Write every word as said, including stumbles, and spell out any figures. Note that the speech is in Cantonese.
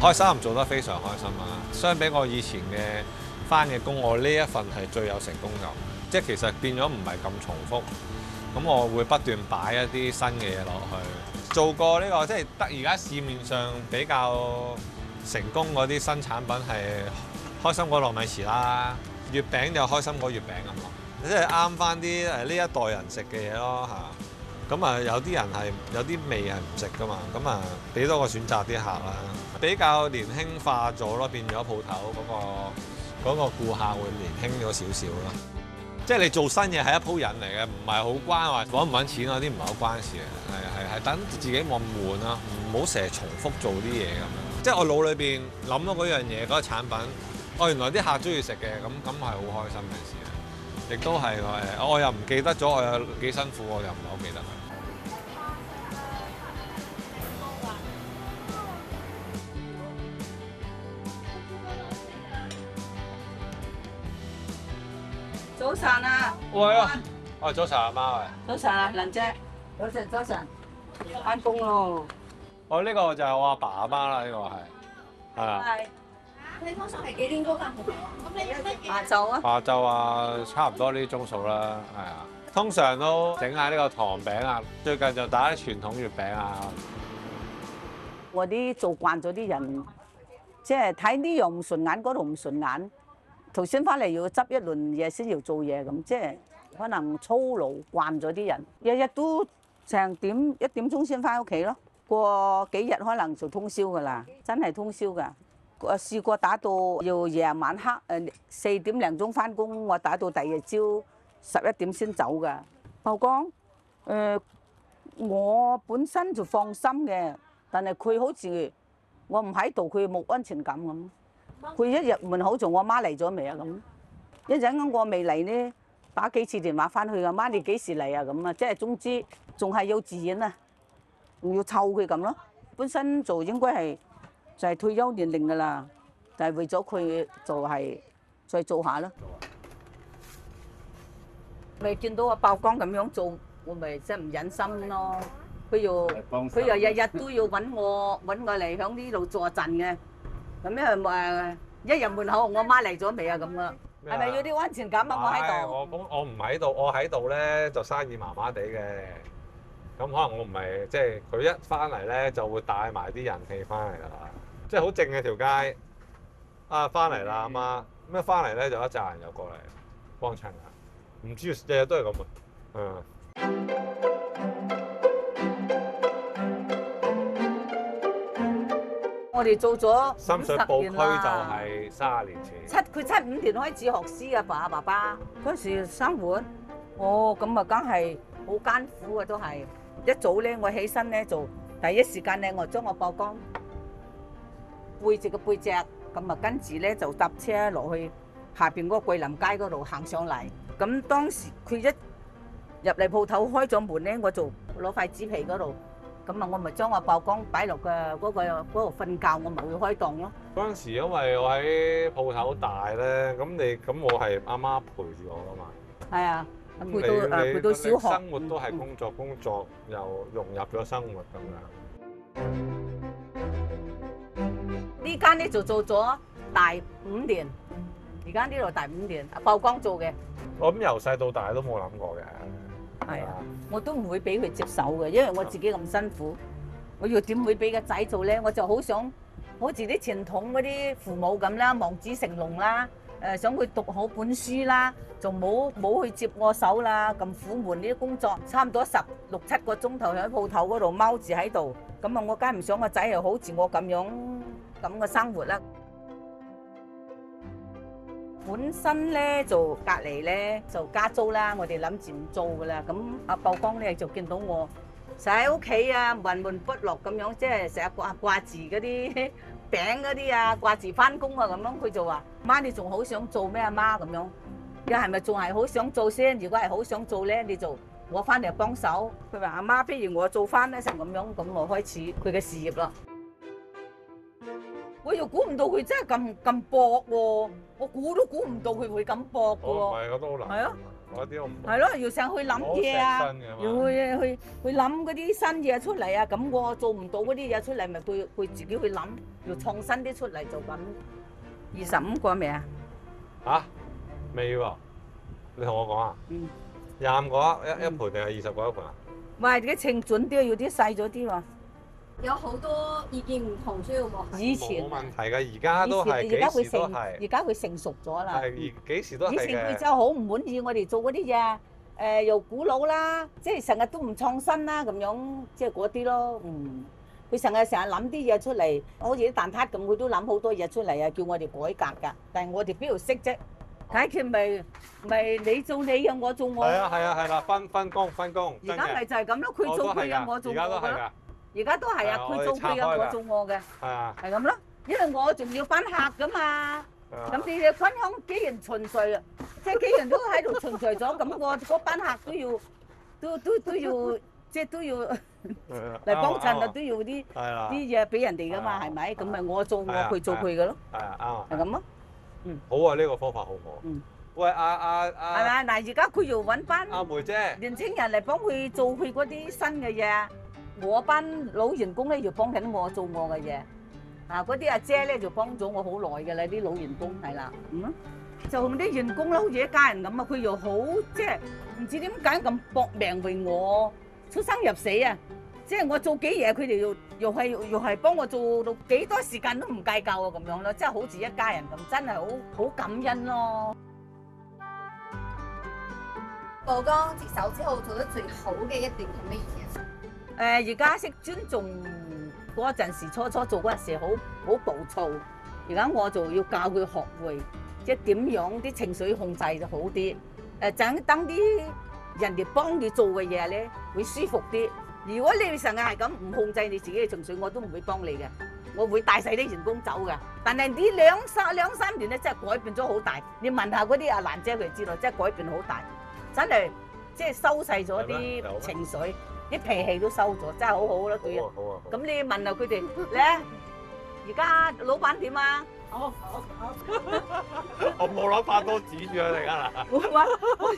開心，做得非常開心啊！相比我以前嘅返嘅工，我呢一份係最有成功感，即係其實變咗唔係咁重複。咁我會不斷擺一啲新嘅嘢落去，做過呢個即係得而家市面上比較成功嗰啲新產品係開心果糯米糍啦，月餅就開心果月餅咁咯，即係啱翻啲誒呢一代人食嘅嘢咯嚇。咁啊有啲人係有啲味係唔食噶嘛，咁啊俾多個選擇啲客啦，比較年輕化咗咯，變咗鋪頭嗰個嗰個顧客會年輕咗少少咯。即係你做新嘢係一鋪癮嚟嘅，唔係好關話揾唔揾錢嗰啲唔係好關事嘅，係係係等自己冇咁悶啦，唔好成日重複做啲嘢咁樣。即係我腦裏邊諗到嗰樣嘢嗰個產品，哦原來啲客中意食嘅，咁咁係好開心嘅事。亦都係誒，我又唔記得咗我有幾辛苦，我又唔係好記得佢。 早晨啊！ 喂啊！喂，早晨阿媽喂。 早晨啊，蘭姐。早晨，早晨。翻工咯。 我呢個就係我阿爸阿媽啦，呢個係係啊。 係。 你通常係幾點嗰間鋪頭？咁你有乜嘢？ 下晝啊。 下晝啊，差唔多呢啲鐘數啦，係啊。通常都整下呢個糖餅啊，最近就打啲傳統月餅啊。 我啲做慣咗啲人，即係睇呢樣唔順眼，嗰度唔順眼。頭先翻嚟要執一輪嘢先要做嘢咁，即係可能操勞慣咗啲人，日日都成點一點鐘先翻屋企咯。過幾日可能就通宵㗎啦，真係通宵㗎。我試過打到要夜晚黑誒四點零鐘翻工，我打到第二日朝十一點先走㗎。曝光誒，我本身就放心嘅，但係佢好似我唔喺度，佢冇安全感咁。佢一入門口做我媽嚟咗未啊咁，一陣間我未嚟呢，打幾次電話翻去，阿媽你幾時嚟啊咁啊，即係總之仲係幼稚園啊，仲要湊佢咁咯。本身做應該係就係退休年齡㗎啦，就係為咗佢就係再做下咯。咪見到阿曝光咁樣做，我咪真係唔忍心咯。佢又佢又日日都要揾我揾我嚟響呢度坐陣嘅。咁因為誒一入門口，我媽嚟咗未啊咁啊？係咪要啲安全感啊？我喺度。 我咁我唔喺度，我喺度咧就生意麻麻地嘅。咁可能我唔係即係佢一翻嚟咧就會帶埋啲人氣翻嚟㗎啦。即係好靜嘅條街。啊，翻嚟啦阿媽，咁一翻嚟咧就一紮人又過嚟幫襯啊。唔知日日都係咁啊。嗯。 我哋做咗深水埗區就係三十年前。 七佢七五年開始學師啊，爸爸爸嗰時生活，哦咁啊，梗係好艱苦啊，都係一早咧，我起身咧就第一時間咧，我將我曝光背脊嘅背脊，咁啊跟住咧就搭車落去下邊嗰個桂林街嗰度行上嚟。咁當時佢一入嚟鋪頭開咗門咧，我就攞塊紙皮嗰度。咁啊，我咪將我曝光擺落嘅嗰個嗰度瞓覺，我咪會開檔咯。 嗰陣時因為我喺鋪頭大咧，咁你咁我係阿媽陪住我噶嘛。 係啊，陪到你誒陪到小學。 生活都係工作，工作又融入咗生活咁樣。 呢間咧就做咗大五年，而家呢度大五年，曝光做嘅。 我諗由細到大都冇諗過嘅。 係啊，我都唔會俾佢接手嘅，因為我自己咁辛苦，我要點會俾個仔做咧？我就好想好似啲傳統嗰啲父母咁啦，望子成龍啦，誒想佢讀好本書啦，就冇冇去接我手啦，咁苦悶呢啲工作，差唔多十六七個鐘頭喺鋪頭嗰度踎住喺度，咁啊我梗係唔想個仔又好似我咁樣咁嘅生活啦。本身咧就隔離咧就加租啦，我哋諗住唔做噶啦。咁阿曝光咧就見到我成日喺屋企啊，悶悶不樂咁樣，即係成日掛掛住嗰啲餅嗰啲啊，掛住翻工啊咁樣。佢就話：媽，你仲好想做咩啊媽咁樣？你係咪仲係好想做先？如果係好想做咧，你就我翻嚟幫手。佢話：阿媽，不如我做翻咧，就咁樣，咁我開始佢嘅事業啦。我又估唔到佢真係咁咁搏喎！我估都估唔到佢會咁搏喎。 唔係，我都好難。 係啊， 嗰啲我唔係咯，要上去諗嘢啊， 好錫身嘅嘛要去去去諗嗰啲新嘢出嚟啊。咁我做唔到嗰啲嘢出嚟，咪佢佢自己去諗，要創新啲出嚟就咁。二十五個未啊？ 嚇未喎？你同我講啊？ 嗯。 廿五個一一盤定係二十個一盤啊？ 喂，啲稱準啲，要啲細咗啲喎。 有好多意見唔同，需要磨合。 以前冇問題嘅，而家都係而家會幾時都成， 係而家會成熟咗啦。 係而幾時都係以前佢嘅。 真係好唔滿意我哋做嗰啲嘢，誒又古老啦，即係成日都唔創新啦，咁樣即係嗰啲咯。嗯，佢成日成日諗啲嘢出嚟，好似啲蛋撻咁，佢都諗好多嘢出嚟啊，叫我哋改革㗎。但係我哋邊度識啫？解決咪咪你做你嘅，我做我。 係啊係啊係啦，分分工分工。 而家咪就係咁咯，佢做佢嘅，我做而家都係㗎我嘅咯。。而家都係啊，佢做佢嘅，我做我嘅， 係啊。 係咁咯。因為我仲要翻客噶嘛。咁你哋分享既然存在啊，即係既然都喺度存在咗，咁我嗰班客都要，都都都要，即係都要嚟幫襯啊，都要啲係啦。 啲嘢俾人哋噶嘛，係咪？咁咪我做我，佢做佢嘅咯， 係啊啱啊。 係咁咯。 好啊，呢個方法好好。 嗯。 喂，阿阿係阿咪？嗱，而家佢要揾班阿梅姐， 年青人嚟幫佢做佢嗰啲新嘅嘢，我班老員工咧要幫緊我做我嘅嘢。啊！嗰啲阿姐咧就幫咗我好耐嘅啦，啲老員工係啦，嗯，就啲員工啦，好似一家人咁啊，佢又好即係唔知點解咁搏命為我出生入死啊！即係我做幾嘢，佢哋又又係又係幫我做到幾多時間都唔計夠啊咁樣咯，即係好似一家人咁，真係好好感恩咯。 寶剛接手之後做得最好嘅一段係乜嘢？ 誒，而家識尊重。嗰陣時初初做嗰陣時好好暴躁，而家我就要教佢學會，即係點樣啲情緒控制就好啲。誒，等等啲人哋幫你做嘅嘢咧，會舒服啲。如果你成日係咁唔控制你自己嘅情緒，我都唔會幫你嘅，我會帶晒啲員工走嘅。但係呢兩三兩三年咧，真係改變咗好大。你問下嗰啲阿蘭姐佢知道，真係改變好大，真係即係收細咗啲情緒。啲脾氣都收咗，真係好好咯，對啊！咁你問下佢哋咧，而家老闆點啊？ 好好好，我冇諗法多指住佢哋㗎啦。 我話。